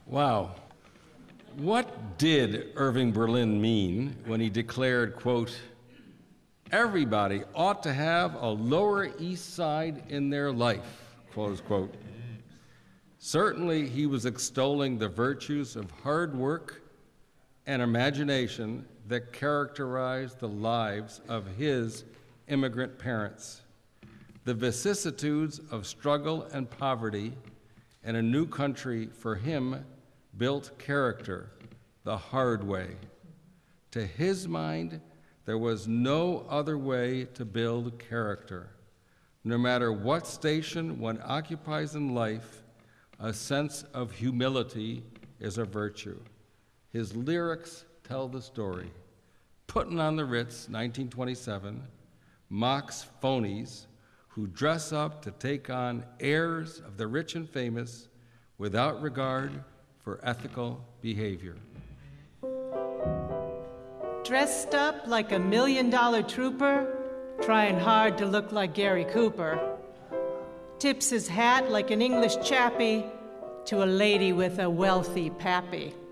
Wow. What did Irving Berlin mean when he declared, quote, "Everybody ought to have a Lower East Side in their life," close quote. Certainly, he was extolling the virtues of hard work and imagination that characterized the lives of his immigrant parents. The vicissitudes of struggle and poverty in a new country for him built character the hard way. To his mind, there was no other way to build character. No matter what station one occupies in life, a sense of humility is a virtue. His lyrics tell the story. Puttin' on the Ritz, 1927, mocks phonies who dress up to take on airs of the rich and famous without regard for ethical behavior. Dressed up like a $1 million trooper, trying hard to look like Gary Cooper. Tips his hat like an English chappie to a lady with a wealthy pappy.